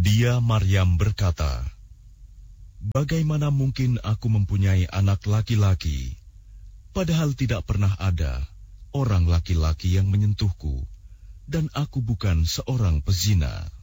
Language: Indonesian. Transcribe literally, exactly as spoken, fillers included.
Dia Maryam berkata, "Bagaimana mungkin aku mempunyai anak laki-laki, padahal tidak pernah ada orang laki-laki yang menyentuhku, dan aku bukan seorang pezina."